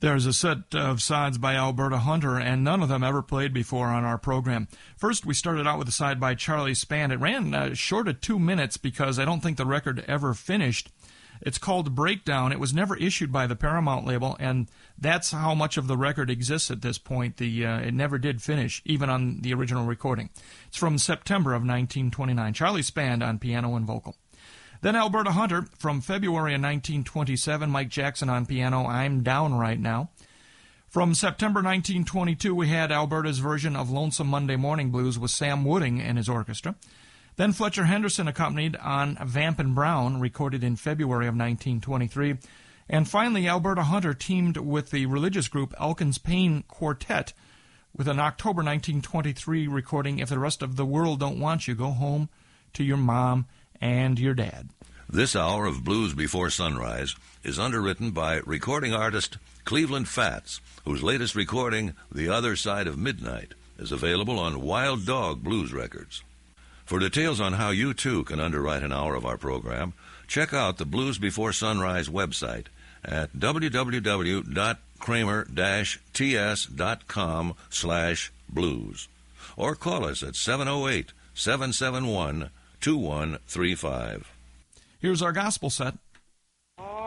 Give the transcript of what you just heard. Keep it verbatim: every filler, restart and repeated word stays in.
There's a set of sides by Alberta Hunter, and none of them ever played before on our program. First, we started out with a side by Charlie Span. It ran uh, short of two minutes because I don't think the record ever finished. It's called Breakdown. It was never issued by the Paramount label, and that's how much of the record exists at this point. The uh, it never did finish, even on the original recording. It's from September of nineteen twenty-nine. Charlie Span on piano and vocal. Then Alberta Hunter, from February of nineteen twenty-seven, Mike Jackson on piano, I'm Down Right Now. From September nineteen twenty-two, we had Alberta's version of Lonesome Monday Morning Blues with Sam Wooding and his orchestra. Then Fletcher Henderson accompanied on Vampin' Brown, recorded in February of nineteen twenty-three. And finally, Alberta Hunter teamed with the religious group Elkins Payne Quartet with an October nineteen twenty-three recording, If the Rest of the World Don't Want You, Go Home to Your Mom and Your Dad. This hour of Blues Before Sunrise is underwritten by recording artist Cleveland Fats, whose latest recording, The Other Side of Midnight, is available on Wild Dog Blues Records. For details on how you, too, can underwrite an hour of our program, check out the Blues Before Sunrise website at w w w dot kramer dash t s dot com slash blues or call us at seven oh eight, seven seven one, two one three five. Here's our gospel set